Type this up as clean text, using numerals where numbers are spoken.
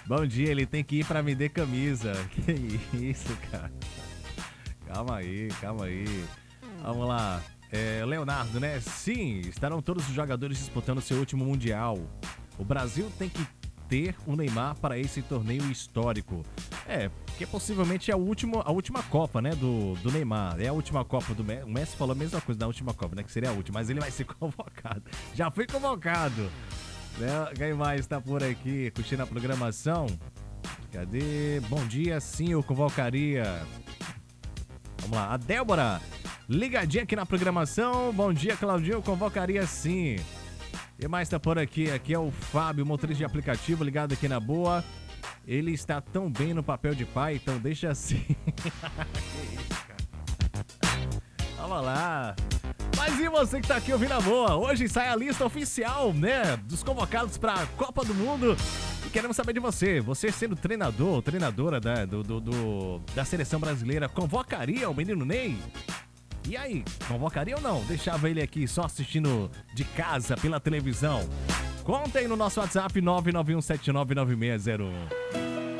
Bom dia, ele tem que ir pra vender camisa. Que isso, cara? Calma aí, calma aí. Vamos lá. Leonardo, né? Sim, estarão todos os jogadores disputando seu último Mundial. O Brasil tem que ter o Neymar para esse torneio histórico. Porque possivelmente é a última Copa, né, do Neymar. É a última Copa do Messi. O Messi falou a mesma coisa da última Copa, né, que seria a última, mas ele vai ser convocado. Já foi convocado. Né? Quem mais tá por aqui curtindo a programação? Cadê? Bom dia, sim, eu convocaria. Vamos lá, a Débora, ligadinha aqui na programação. Bom dia, Claudinho, eu convocaria sim. E mais tá por aqui? Aqui é o Fábio, motorista de aplicativo, ligado aqui na boa. Ele está tão bem no papel de pai, então deixa assim. Que isso, cara? Vamos lá. Mas e você que tá aqui ouvindo a boa? Hoje sai a lista oficial, né, dos convocados para a Copa do Mundo. E queremos saber de você. Você sendo treinador ou treinadora da seleção brasileira, convocaria o menino Ney? E aí, convocaria ou não? Deixava ele aqui só assistindo de casa pela televisão? Conta aí no nosso WhatsApp 991799601.